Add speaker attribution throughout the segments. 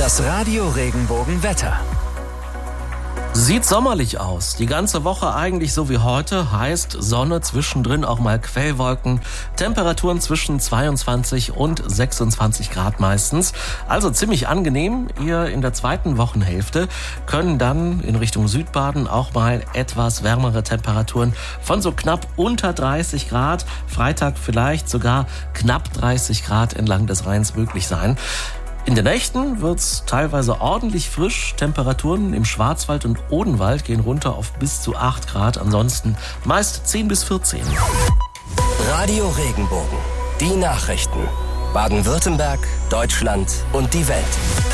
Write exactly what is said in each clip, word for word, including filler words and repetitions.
Speaker 1: Das Radio Regenbogen-Wetter.
Speaker 2: Sieht sommerlich aus. Die ganze Woche eigentlich so wie heute. Heißt Sonne, zwischendrin auch mal Quellwolken. Temperaturen zwischen zweiundzwanzig und sechsundzwanzig Grad meistens. Also ziemlich angenehm. Ihr in der zweiten Wochenhälfte können dann in Richtung Südbaden auch mal etwas wärmere Temperaturen von so knapp unter dreißig Grad. Freitag vielleicht sogar knapp dreißig Grad entlang des Rheins möglich sein. In den Nächten wird's teilweise ordentlich frisch. Temperaturen im Schwarzwald und Odenwald gehen runter auf bis zu acht Grad. Ansonsten meist zehn bis vierzehn.
Speaker 1: Radio Regenbogen. Die Nachrichten. Baden-Württemberg, Deutschland und die Welt.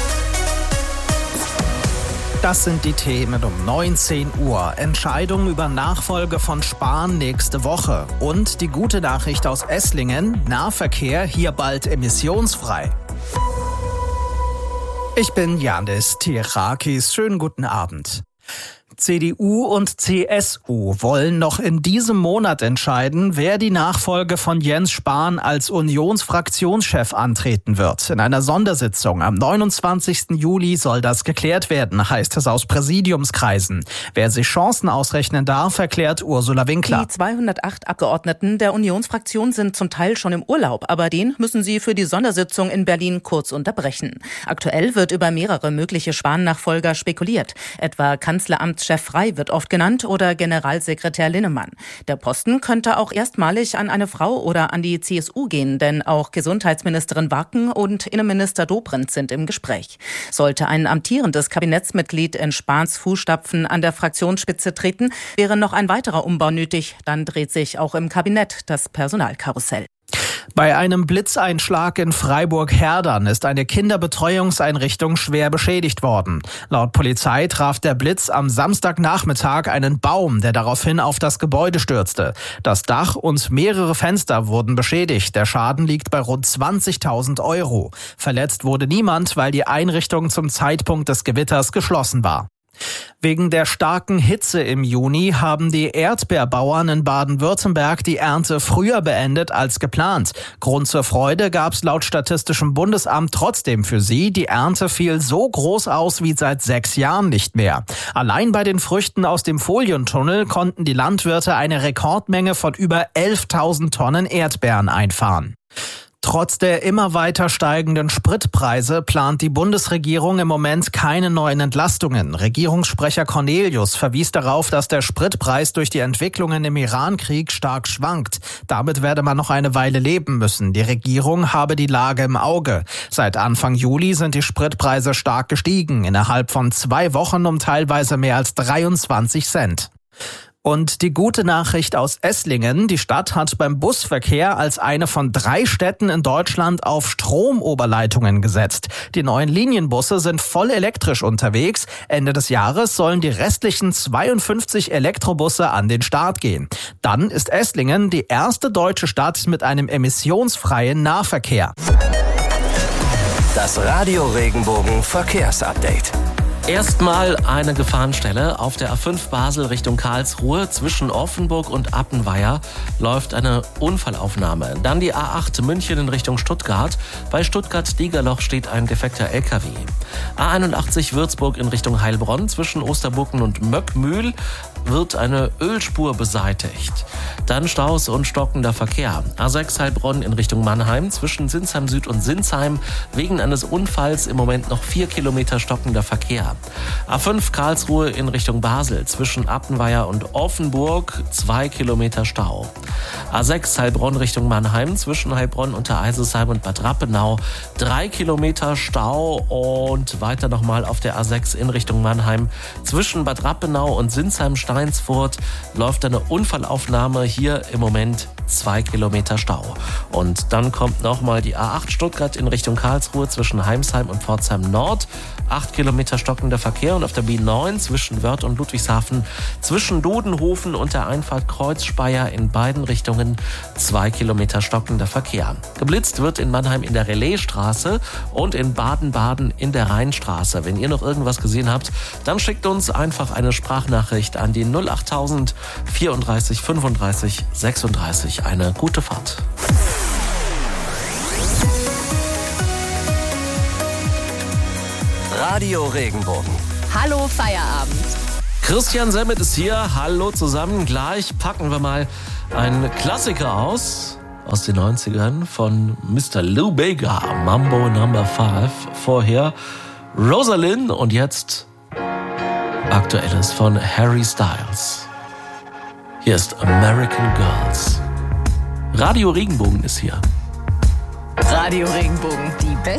Speaker 3: Das sind die Themen um neunzehn Uhr. Entscheidung über Nachfolge von Spahn nächste Woche. Und die gute Nachricht aus Esslingen. Nahverkehr hier bald emissionsfrei. Ich bin Janis Tirakis. Schönen guten Abend. C D U und C S U wollen noch in diesem Monat entscheiden, wer die Nachfolge von Jens Spahn als Unionsfraktionschef antreten wird. In einer Sondersitzung am neunundzwanzigsten Juli soll das geklärt werden, heißt es aus Präsidiumskreisen. Wer sich Chancen ausrechnen darf, erklärt Ursula Winkler.
Speaker 4: Die zweihundertacht Abgeordneten der Unionsfraktion sind zum Teil schon im Urlaub, aber den müssen sie für die Sondersitzung in Berlin kurz unterbrechen. Aktuell wird über mehrere mögliche Spahn-Nachfolger spekuliert, etwa Kanzleramtschef Frey wird oft genannt oder Generalsekretär Linnemann. Der Posten könnte auch erstmalig an eine Frau oder an die C S U gehen, denn auch Gesundheitsministerin Wacken und Innenminister Dobrindt sind im Gespräch. Sollte ein amtierendes Kabinettsmitglied in Spahns Fußstapfen an der Fraktionsspitze treten, wäre noch ein weiterer Umbau nötig. Dann dreht sich auch im Kabinett das Personalkarussell.
Speaker 3: Bei einem Blitzeinschlag in Freiburg-Herdern ist eine Kinderbetreuungseinrichtung schwer beschädigt worden. Laut Polizei traf der Blitz am Samstagnachmittag einen Baum, der daraufhin auf das Gebäude stürzte. Das Dach und mehrere Fenster wurden beschädigt. Der Schaden liegt bei rund zwanzigtausend Euro. Verletzt wurde niemand, weil die Einrichtung zum Zeitpunkt des Gewitters geschlossen war. Wegen der starken Hitze im Juni haben die Erdbeerbauern in Baden-Württemberg die Ernte früher beendet als geplant. Grund zur Freude gab es laut Statistischem Bundesamt trotzdem für sie. Die Ernte fiel so groß aus wie seit sechs Jahren nicht mehr. Allein bei den Früchten aus dem Folientunnel konnten die Landwirte eine Rekordmenge von über elftausend Tonnen Erdbeeren einfahren. Trotz der immer weiter steigenden Spritpreise plant die Bundesregierung im Moment keine neuen Entlastungen. Regierungssprecher Cornelius verwies darauf, dass der Spritpreis durch die Entwicklungen im Iran-Krieg stark schwankt. Damit werde man noch eine Weile leben müssen. Die Regierung habe die Lage im Auge. Seit Anfang Juli sind die Spritpreise stark gestiegen, innerhalb von zwei Wochen um teilweise mehr als dreiundzwanzig Cent. Und die gute Nachricht aus Esslingen, die Stadt hat beim Busverkehr als eine von drei Städten in Deutschland auf Stromoberleitungen gesetzt. Die neuen Linienbusse sind voll elektrisch unterwegs. Ende des Jahres sollen die restlichen zweiundfünfzig Elektrobusse an den Start gehen. Dann ist Esslingen die erste deutsche Stadt mit einem emissionsfreien Nahverkehr.
Speaker 1: Das Radio Regenbogen Verkehrsupdate.
Speaker 2: Erstmal eine Gefahrenstelle. Auf der A fünf Basel Richtung Karlsruhe zwischen Offenburg und Appenweier läuft eine Unfallaufnahme. Dann die A acht München in Richtung Stuttgart. Bei Stuttgart-Diegerloch steht ein defekter L K W. A einundachtzig Würzburg in Richtung Heilbronn zwischen Osterburken und Möckmühl wird eine Ölspur beseitigt. Dann Staus und stockender Verkehr. A sechs Heilbronn in Richtung Mannheim zwischen Sinsheim Süd und Sinsheim. Wegen eines Unfalls im Moment noch vier Kilometer stockender Verkehr. A fünf Karlsruhe in Richtung Basel zwischen Appenweier und Offenburg zwei Kilometer Stau. A sechs Heilbronn Richtung Mannheim zwischen Heilbronn, Untereisesheim und Bad Rappenau drei Kilometer Stau und weiter nochmal auf der A sechs in Richtung Mannheim zwischen Bad Rappenau und Sinsheim-Steinsfurt läuft eine Unfallaufnahme, hier im Moment zwei Kilometer Stau. Und dann kommt nochmal die A acht Stuttgart in Richtung Karlsruhe zwischen Heimsheim und Pforzheim Nord. acht Kilometer stockender Verkehr und auf der B neun zwischen Wörth und Ludwigshafen zwischen Dudenhofen und der Einfahrt Kreuzspeier in beiden Richtungen zwei Kilometer stockender Verkehr. Geblitzt wird in Mannheim in der Relaisstraße und in Baden-Baden in der Rheinstraße. Wenn ihr noch irgendwas gesehen habt, dann schickt uns einfach eine Sprachnachricht an die null achttausend vierunddreißig fünfunddreißig sechsunddreißig. Eine gute Fahrt.
Speaker 1: Radio Regenbogen.
Speaker 5: Hallo Feierabend.
Speaker 2: Christian Semmet ist hier. Hallo zusammen. Gleich packen wir mal einen Klassiker aus, aus den neunzigern von Mister Lou Bega, Mambo Number Five. Vorher Rosalind und jetzt Aktuelles von Harry Styles. Hier ist American Girls. Radio Regenbogen ist hier.
Speaker 5: Radio Regenbogen, die beste